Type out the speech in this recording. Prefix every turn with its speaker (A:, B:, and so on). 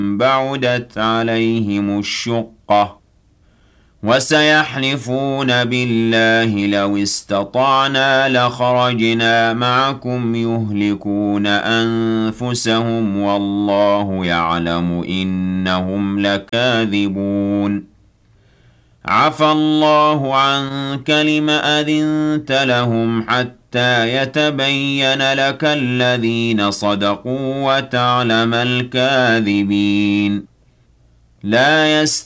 A: بعدت عليهم الشقة وسيحلفون بالله لو استطعنا لخرجنا معكم يهلكون أنفسهم والله يعلم إنهم لكاذبون عفى الله عنك لم أذنت لهم حتى يتبين لك الذين صدقوا وتعلم الكاذبين لا